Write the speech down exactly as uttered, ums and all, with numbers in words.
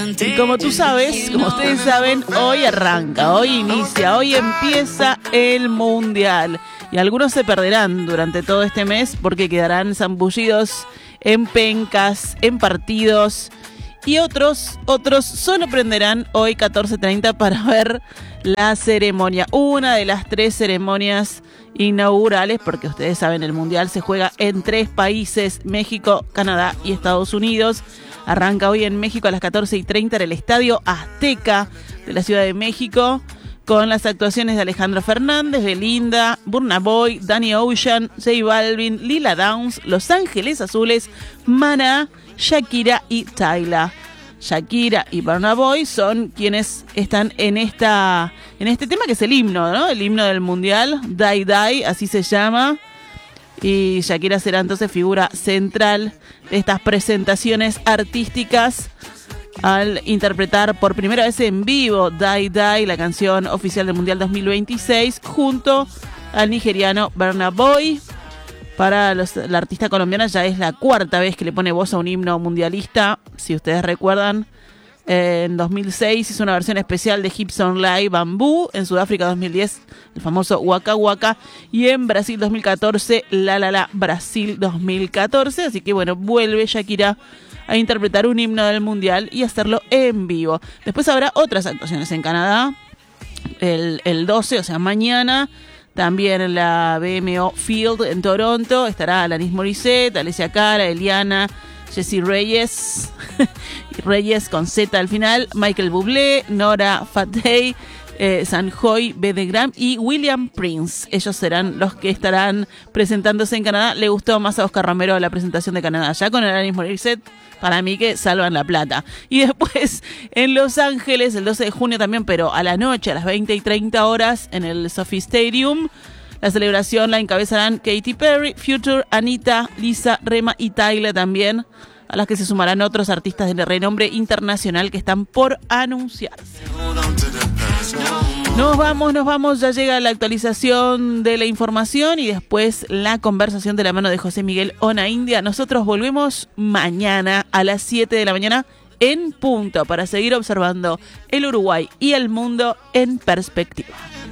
Y como tú sabes, como ustedes saben, hoy arranca, hoy inicia, hoy empieza el Mundial. Y algunos se perderán durante todo este mes porque quedarán zambullidos en pencas, en partidos. Y otros, otros solo prenderán hoy catorce treinta para ver la ceremonia. Una de las tres ceremonias inaugurales, porque ustedes saben, el Mundial se juega en tres países, México, Canadá y Estados Unidos. Arranca hoy en México a las catorce treinta en el Estadio Azteca de la Ciudad de México, con las actuaciones de Alejandro Fernández, Belinda, Burna Boy, Danny Ocean, J Balvin, Lila Downs, Los Ángeles Azules, Maná, Shakira y Tyla. Shakira y Burna Boy son quienes están en esta en este tema que es el himno, ¿no? El himno del Mundial, Die Die, así se llama. Y Shakira será entonces figura central de estas presentaciones artísticas al interpretar por primera vez en vivo Die Die, la canción oficial del Mundial dos mil veintiséis, junto al nigeriano Burna Boy. Para los, la artista colombiana ya es la cuarta vez que le pone voz a un himno mundialista. Si ustedes recuerdan, eh, en dos mil seis hizo una versión especial de Hips On Live Bamboo. En Sudáfrica dos mil diez, el famoso Waka Waka. Y en Brasil dos mil catorce, La La La Brasil dos mil catorce. Así que bueno, vuelve Shakira a interpretar un himno del Mundial y hacerlo en vivo. Después habrá otras actuaciones en Canadá. El, el doce, o sea, mañana. También en la B M O Field en Toronto estará Alanis Morissette, Alessia Cara, Eliana, Jessie Reyes, Reyes con Z al final, Michael Bublé, Nora Fatey, eh, Sanjoy, B D Graham y William Prince. Ellos serán los que estarán presentándose en Canadá. Le gustó más a Oscar Romero la presentación de Canadá. Ya con Alanis Morissette, para mí que salvan la plata. Y después en Los Ángeles, el doce de junio también, pero a la noche, a las veinte y treinta horas, en el Sophie Stadium. La celebración la encabezarán Katy Perry, Future, Anita, Lisa, Rema y Tyla también, a las que se sumarán otros artistas de renombre internacional que están por anunciarse. Nos vamos, nos vamos, ya llega la actualización de la información y después la conversación de la mano de José Miguel Ona India. Nosotros volvemos mañana a las siete de la mañana en punto para seguir observando el Uruguay y el mundo en perspectiva.